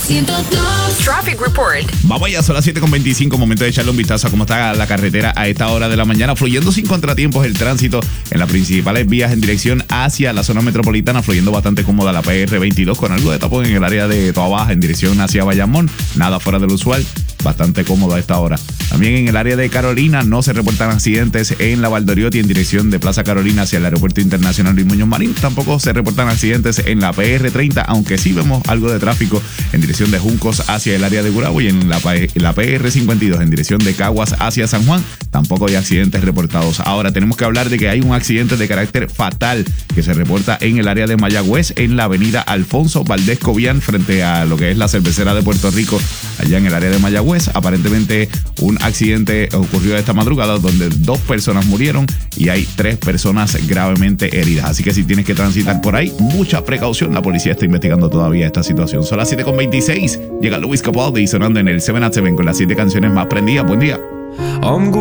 102. Traffic Report. Vamos ya, son las 7:25, momento de echarle un vistazo a cómo está la carretera a esta hora de la mañana, fluyendo sin contratiempos el tránsito en las principales vías en dirección hacia la zona metropolitana, fluyendo bastante cómoda la PR22 con algo de tapón en el área de Toa Baja en dirección hacia Bayamón, nada fuera del usual, bastante cómodo a esta hora. También en el área de Carolina no se reportan accidentes en la Valdoriotti en dirección de Plaza Carolina hacia el Aeropuerto Internacional Luis Muñoz Marín, tampoco se reportan accidentes en la PR30, aunque sí vemos algo de tráfico en dirección de Juncos hacia el área de Gurabo, y en la PR52 en dirección de Caguas hacia San Juan tampoco hay accidentes reportados. Ahora tenemos que hablar de que hay un accidente de carácter fatal que se reporta en el área de Mayagüez, en la avenida Alfonso Valdés Cobian, frente a lo que es la cervecera de Puerto Rico, allá en el área de Mayagüez. Aparentemente un accidente ocurrió esta madrugada donde 2 personas murieron y hay 3 personas gravemente heridas, así que si tienes que transitar por ahí, mucha precaución, la policía está investigando todavía esta situación. Son las 7:26, llega Luis Capaldi sonando en el 7 at 7 con las 7 canciones más prendidas. Buen día.